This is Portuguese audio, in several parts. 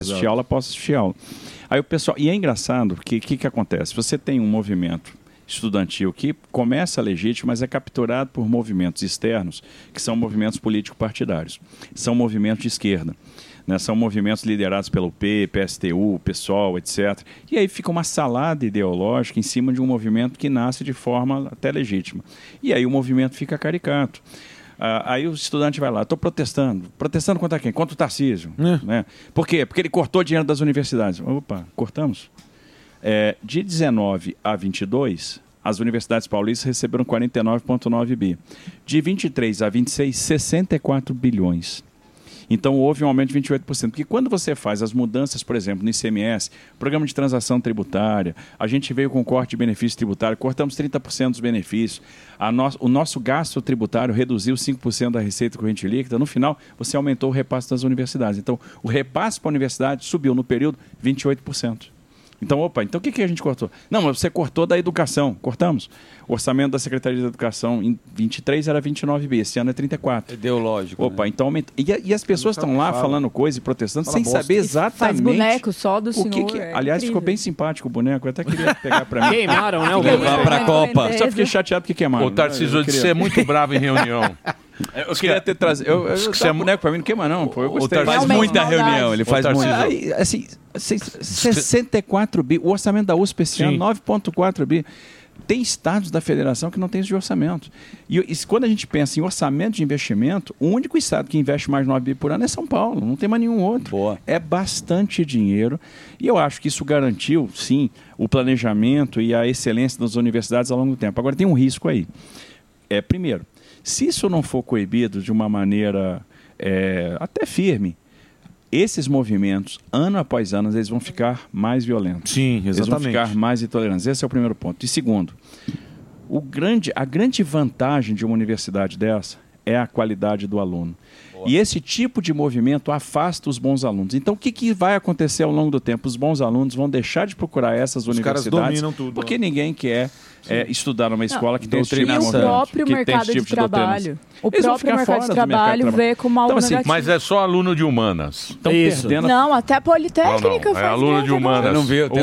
assistir aula, posso assistir aula. Aí o pessoal... E é engraçado, porque o que acontece? Você tem um movimento estudantil que começa legítimo, mas é capturado por movimentos externos, que são movimentos político-partidários. São movimentos de esquerda. Né? São movimentos liderados pelo P, PSTU, PSOL, etc. E aí fica uma salada ideológica em cima de um movimento que nasce de forma até legítima. E aí o movimento fica caricato. Aí o estudante vai lá, estou protestando. Protestando contra quem? Contra o Tarcísio. Né? Por quê? Porque ele cortou dinheiro das universidades. Opa, cortamos? De 19 a 22, as universidades paulistas receberam 49,9 bi. De 23 a 26, 64 bilhões. Então, houve um aumento de 28%. Porque quando você faz as mudanças, por exemplo, no ICMS, Programa de Transação Tributária, a gente veio com corte de benefício tributário, cortamos 30% dos benefícios, o nosso gasto tributário reduziu 5% da receita corrente líquida, no final, você aumentou o repasse das universidades. Então, o repasse para a universidade subiu no período 28%. Então, então o que a gente cortou? Não, mas você cortou da educação. Cortamos. O orçamento da Secretaria de Educação em 23 era 29 bi, esse ano é 34. Ideológico. Né? Então aumenta. E as pessoas estão lá falando coisa e protestando sem saber exatamente... Faz boneco só do senhor. Aliás, ficou bem simpático o boneco, eu até queria pegar para mim. Queimaram, né? Levar para a Copa. Só fiquei chateado porque queimaram. O Tarcísio disse ser muito bravo em reunião. Eu queria ter trazido. Eu boneco para mim não queima, não. Pô, eu gostei. Ele faz muita reunião, ele faz muito. Assim, 64 bi. O orçamento da USP esse ano, 9,4 bi. Tem estados da federação que não tem isso de orçamento. E quando a gente pensa em orçamento de investimento, o único estado que investe mais 9 bi por ano é São Paulo. Não tem mais nenhum outro. Boa. É bastante dinheiro. E eu acho que isso garantiu, sim, o planejamento e a excelência das universidades ao longo do tempo. Agora, tem um risco aí. Primeiro, se isso não for coibido de uma maneira até firme, esses movimentos, ano após ano, eles vão ficar mais violentos. Sim, exatamente. Eles vão ficar mais intolerantes. Esse é o primeiro ponto. E segundo, a grande vantagem de uma universidade dessa é a qualidade do aluno. Boa. E esse tipo de movimento afasta os bons alunos. Então, o que vai acontecer ao longo do tempo? Os bons alunos vão deixar de procurar essas universidades, caras dominam tudo, porque ninguém quer estudar numa escola que tem esse tipo de movimento. E o próprio mercado de trabalho. O próprio mercado de trabalho vê como algo negativo. Mas é só aluno de humanas. Estão perdendo. Não, até Politécnica faz aluno de humanas. Não viu,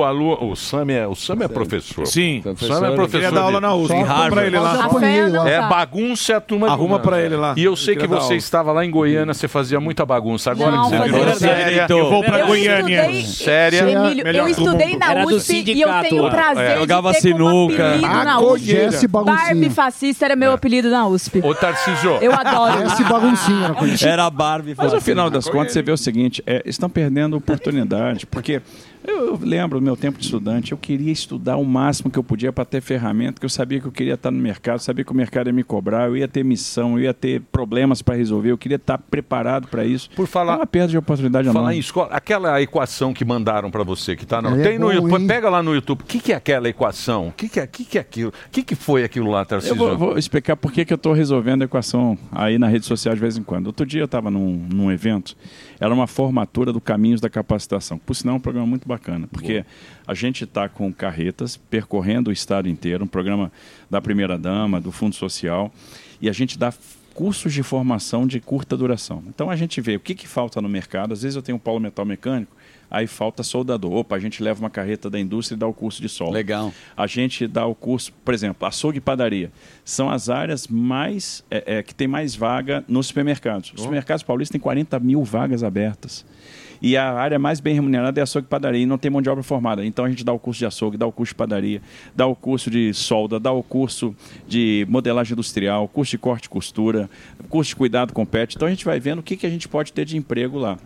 o Sam é professor. Sim. O Sam é professor. Ele dá aula na USP. Arruma pra ele lá. É bagunça e a turma de Arruma pra ele lá. E eu sei que você estava lá em Goiânia, você fazia muita bagunça. Agora que você virou séria, eu vou pra Goiânia. Séria. Emílio, eu estudei na USP e eu tenho o prazer jogava de ter como sinuca. apelido na USP. Barbie fascista era meu apelido na USP. Ô, Tarcísio. Eu adoro. Esse baguncinho. Era Barbie. Mas no final das contas, você vê o seguinte, estão perdendo oportunidade, porque eu lembro do meu tempo de estudante, eu queria estudar o máximo que eu podia para ter ferramenta, que eu sabia que eu queria estar no mercado, sabia que o mercado ia me cobrar, eu ia ter missão, eu ia ter problemas para resolver, eu queria estar preparado para isso. Por falar, é uma perda de oportunidade enorme. Falar em escola, aquela equação que mandaram para você, que está no... Tem no YouTube, pega lá no YouTube, o que é aquela equação? O que é aquilo? O que foi aquilo lá, Tarcísio? Eu vou explicar por que eu estou resolvendo a equação aí na rede social de vez em quando. Outro dia eu estava num evento, era uma formatura do Caminhos da Capacitação. Por sinal, é um programa muito bacana, porque a gente está com carretas percorrendo o estado inteiro, um programa da Primeira-Dama, do Fundo Social, e a gente dá cursos de formação de curta duração. Então a gente vê o que falta no mercado. Às vezes eu tenho um polo metal mecânico, aí falta soldador. Opa, a gente leva uma carreta da indústria e dá o curso de solda. Legal. A gente dá o curso, por exemplo, açougue e padaria. São as áreas mais que tem mais vaga nos supermercados. Os supermercados paulistas têm 40 mil vagas abertas. E a área mais bem remunerada é açougue e padaria, e não tem mão de obra formada. Então a gente dá o curso de açougue, dá o curso de padaria, dá o curso de solda, dá o curso de modelagem industrial, curso de corte e costura, curso de cuidado com pet. Então a gente vai vendo o que a gente pode ter de emprego lá.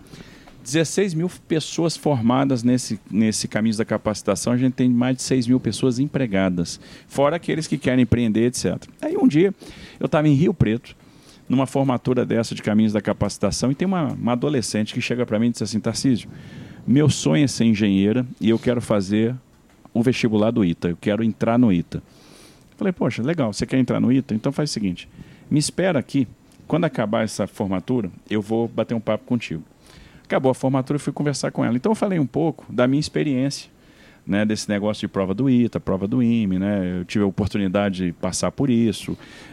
16 mil pessoas formadas nesse caminho da capacitação, a gente tem mais de 6 mil pessoas empregadas, fora aqueles que querem empreender, etc. Aí um dia eu estava em Rio Preto, numa formatura dessa de caminhos da capacitação, e tem uma adolescente que chega para mim e diz assim: Tarcísio, meu sonho é ser engenheira e eu quero fazer o vestibular do ITA, eu quero entrar no ITA. Falei, poxa, legal, você quer entrar no ITA? Então faz o seguinte, me espera aqui, quando acabar essa formatura, eu vou bater um papo contigo. Acabou a formatura, eu fui conversar com ela. Então eu falei um pouco da minha experiência, né, desse negócio de prova do ITA, prova do IME, né, eu tive a oportunidade de passar por isso,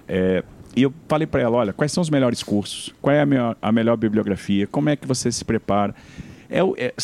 e eu falei para ela, olha, quais são os melhores cursos? Qual é a melhor bibliografia? Como é que você se prepara? é